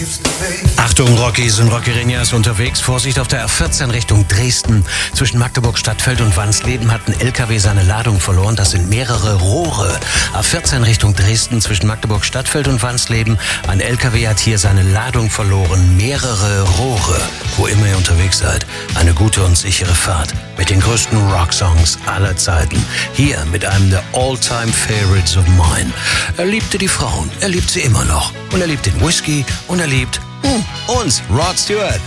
Achtung, Rockies und Rockerinas unterwegs. Vorsicht auf der R14 Richtung Dresden. Zwischen Magdeburg, Stadtfeld und Wansleben hat ein LKW seine Ladung verloren. Das sind mehrere Rohre. R14 Richtung Dresden zwischen Magdeburg, Stadtfeld und Wansleben. Ein LKW hat hier seine Ladung verloren. Mehrere Rohre. Wo immer ihr unterwegs seid, eine gute und sichere Fahrt. Mit den größten Rocksongs aller Zeiten. Hier mit einem der All-Time-Favorites of mine. Er liebte die Frauen. Er liebt sie immer noch. Und er liebt den Whisky. Und er liebt uns, Rod Stewart.